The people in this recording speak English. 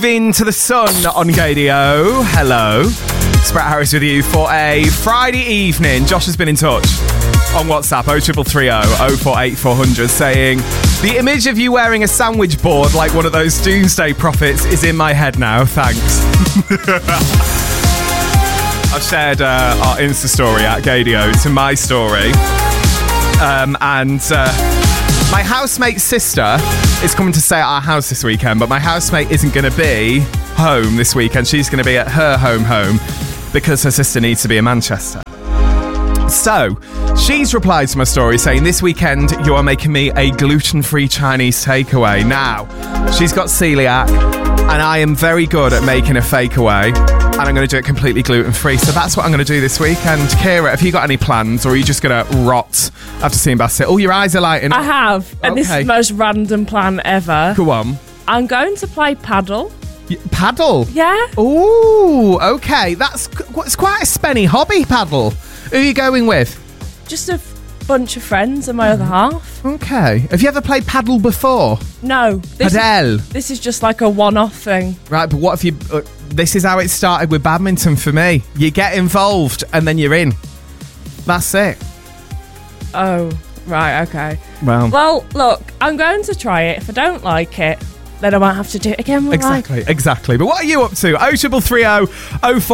Into the sun on Gadio. Hello. It's Brett Harris with you for a Friday evening. Josh has been in touch on WhatsApp 0330 048 400 saying, the image of you wearing a sandwich board like one of those doomsday prophets is in my head now. Thanks. I've shared our Insta story at Gadio to my story. My housemate's sister is coming to stay at our house this weekend, but my housemate isn't going to be home this weekend. She's going to be at her home because her sister needs to be in Manchester. So, she's replied to my story saying, this weekend you are making me a gluten-free Chinese takeaway. Now, she's got celiac, and I am very good at making a fakeaway, and I'm going to do it completely gluten-free. So that's what I'm going to do this weekend. Kira, have you got any plans, or are you just going to rot after seeing Bassett? Oh, your eyes are lighting up. I have, and this is the most random plan ever. Go on. I'm going to play paddle. Paddle? Yeah. Ooh, okay. It's quite a spenny hobby, paddle. Who are you going with? Just a bunch of friends and my other half. Okay. Have you ever played paddle before? No. This is just like a one-off thing. Right, but what if you... this is how it started with badminton for me. You get involved and then you're in. That's it. Oh, right, okay. Well, look, I'm going to try it. If I don't like it, then I might have to do it again. Exactly. But what are you up to? 0330 04